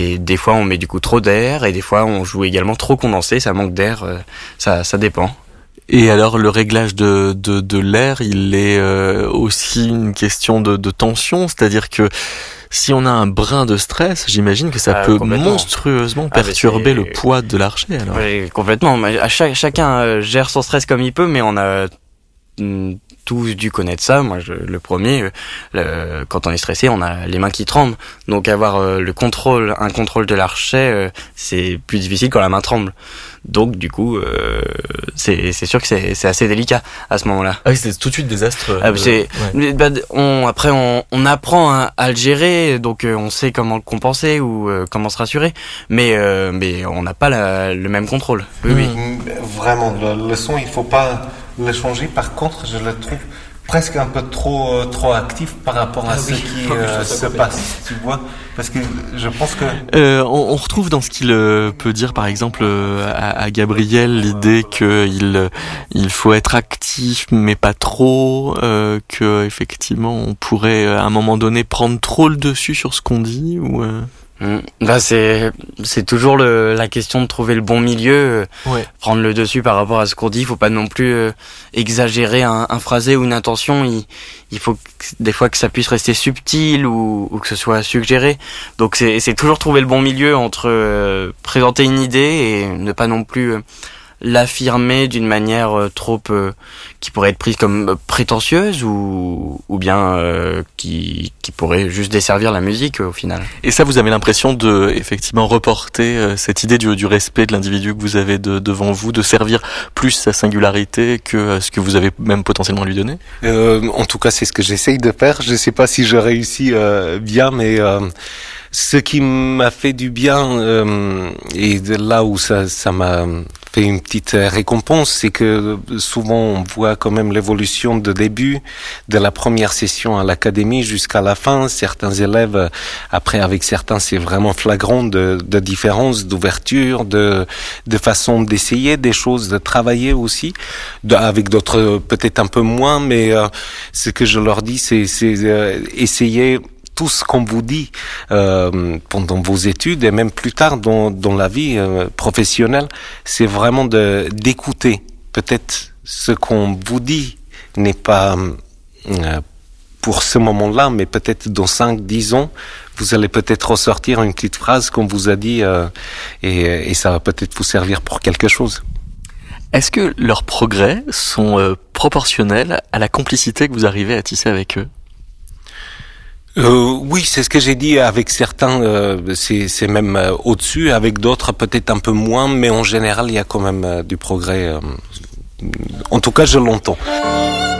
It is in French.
Et des fois, on met du coup trop d'air, et des fois, on joue également trop condensé, ça manque d'air, ça dépend. Et alors, le réglage de l'air, il est aussi une question de tension, c'est-à-dire que si on a un brin de stress, j'imagine que ça peut monstrueusement perturber le poids de l'archet. Alors. Oui, complètement. Chacun gère son stress comme il peut, mais on a tous dû connaître ça. Moi, le premier, quand on est stressé, on a les mains qui tremblent. Donc avoir un contrôle de l'archet, c'est plus difficile quand la main tremble. Donc du coup, c'est sûr que c'est assez délicat à ce moment-là. Ah oui, c'est tout de suite désastreux. Après, on apprend à le gérer, donc on sait comment le compenser ou comment se rassurer, mais on n'a pas le même contrôle. Oui. Vraiment, le son, il faut pas le changer. Par contre, je le trouve presque un peu trop actif par rapport à ce qui se passe, tu vois, parce que je pense que on retrouve dans ce qu'il peut dire par exemple à Gabriel l'idée que il faut être actif mais pas trop, que effectivement on pourrait à un moment donné prendre trop le dessus sur ce qu'on dit ou c'est toujours la question de trouver le bon milieu, prendre le dessus par rapport à ce qu'on dit. Il faut pas non plus exagérer un phrasé ou une intention. Il faut des fois que ça puisse rester subtil ou que ce soit suggéré. Donc c'est toujours trouver le bon milieu entre présenter une idée et ne pas non plus l'affirmer d'une manière trop qui pourrait être prise comme prétentieuse ou bien qui pourrait juste desservir la musique au final. Et ça, vous avez l'impression de effectivement reporter cette idée du respect de l'individu que vous avez devant vous, de servir plus sa singularité que ce que vous avez même potentiellement lui donné? En tout cas, c'est ce que j'essaye de faire. Je sais pas si je réussis bien, mais ce qui m'a fait du bien et de là où ça m'a fait une petite récompense, c'est que souvent on voit quand même l'évolution de début de la première session à l'académie jusqu'à la fin. Certains élèves, après avec certains, c'est vraiment flagrant de différence, d'ouverture, de façon d'essayer des choses, de travailler aussi, avec d'autres peut-être un peu moins, mais ce que je leur dis, c'est essayer tout ce qu'on vous dit pendant vos études et même plus tard dans la vie professionnelle, c'est vraiment d'écouter. Peut-être ce qu'on vous dit n'est pas pour ce moment-là, mais peut-être dans 5-10 ans, vous allez peut-être ressortir une petite phrase qu'on vous a dit et ça va peut-être vous servir pour quelque chose. Est-ce que leurs progrès sont proportionnels à la complicité que vous arrivez à tisser avec eux ? Oui, c'est ce que j'ai dit. Avec certains, c'est même au-dessus. Avec d'autres, peut-être un peu moins. Mais en général, il y a quand même du progrès. En tout cas, je l'entends.